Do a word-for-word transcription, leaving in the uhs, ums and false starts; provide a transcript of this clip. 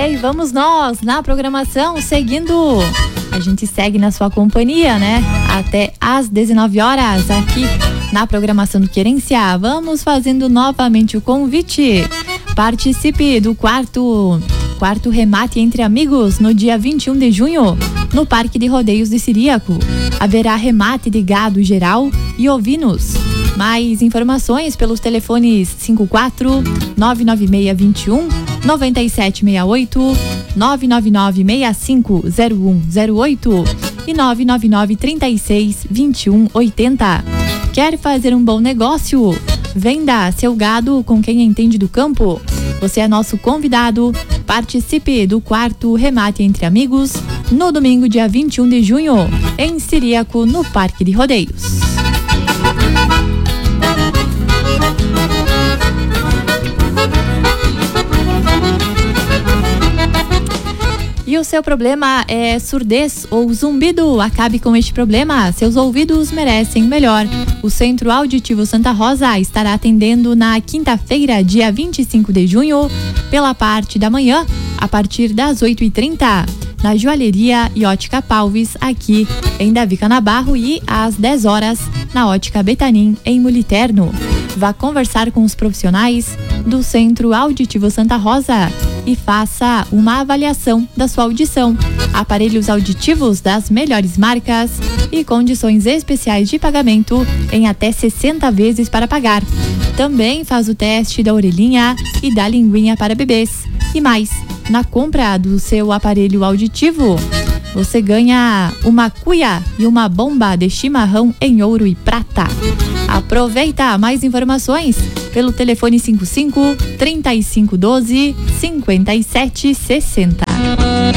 É, e vamos nós na programação seguindo. A gente segue na sua companhia, né? Até às dezenove horas aqui na programação do Querência. Vamos fazendo novamente o convite. Participe do quarto, quarto remate entre amigos no dia vinte e um de junho no Parque de Rodeios de Ciríaco. Haverá remate de gado geral e ovinos. Mais informações pelos telefones cinco quatro nove nove seis dois um nove sete seis oito, nove nove nove seis cinco zero um zero oito e nove nove nove três seis vinte e um oitenta. Quer fazer um bom negócio? Venda seu gado com quem entende do campo. Você é nosso convidado. Participe do quarto remate entre amigos no domingo, dia vinte e um de junho, em Ciríaco, no Parque de Rodeios. E o seu problema é surdez ou zumbido? Acabe com este problema. Seus ouvidos merecem melhor. O Centro Auditivo Santa Rosa estará atendendo na quinta-feira, dia vinte e cinco de junho, pela parte da manhã, a partir das oito e trinta, na Joalheria e Ótica Palvis, aqui em Davi Canabarro, e às dez horas, na Ótica Betanin, em Muliterno. Vá conversar com os profissionais do Centro Auditivo Santa Rosa e faça uma avaliação da sua audição. Aparelhos auditivos das melhores marcas e condições especiais de pagamento em até sessenta vezes para pagar. Também faz o teste da orelhinha e da linguinha para bebês. E mais, na compra do seu aparelho auditivo, você ganha uma cuia e uma bomba de chimarrão em ouro e prata. Aproveita! Mais informações pelo telefone cinco cinco, trinta e cinco doze, cinquenta e sete sessenta.